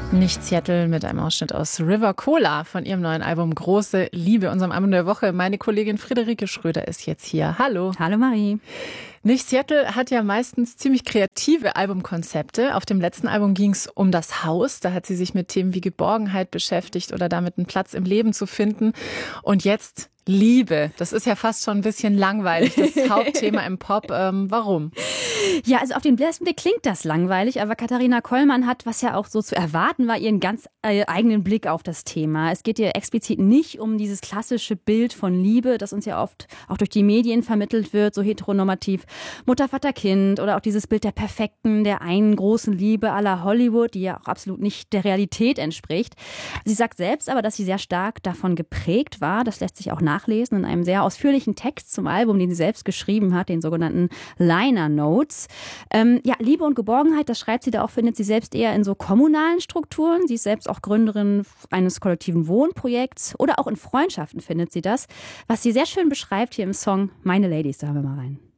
Nicht Seattle mit einem Ausschnitt aus River Cola von ihrem neuen Album Große Liebe, unserem Album der Woche. Meine Kollegin Friederike Schröder ist jetzt hier. Hallo. Hallo Marie. Nicht Seattle hat ja meistens ziemlich kreative Albumkonzepte. Auf dem letzten Album ging es um das Haus. Da hat sie sich mit Themen wie Geborgenheit beschäftigt oder damit einen Platz im Leben zu finden. Und jetzt Liebe. Das ist ja fast schon ein bisschen langweilig, das Hauptthema im Pop. Warum? Ja, also auf den ersten Blick klingt das langweilig, aber Katharina Kollmann hat, was ja auch so zu erwarten war, ihren ganz eigenen Blick auf das Thema. Es geht ihr explizit nicht um dieses klassische Bild von Liebe, das uns ja oft auch durch die Medien vermittelt wird, so heteronormativ Mutter, Vater, Kind oder auch dieses Bild der perfekten, der einen großen Liebe à la Hollywood, die ja auch absolut nicht der Realität entspricht. Sie sagt selbst aber, dass sie sehr stark davon geprägt war. Das lässt sich auch nachlesen in einem sehr ausführlichen Text zum Album, den sie selbst geschrieben hat, den sogenannten Liner Notes. Liebe und Geborgenheit, das schreibt sie da auch, findet sie selbst eher in so kommunalen Strukturen. Sie ist selbst auch Gründerin eines kollektiven Wohnprojekts oder auch in Freundschaften findet sie das, was sie sehr schön beschreibt hier im Song Meine Ladies. Da hören wir mal rein.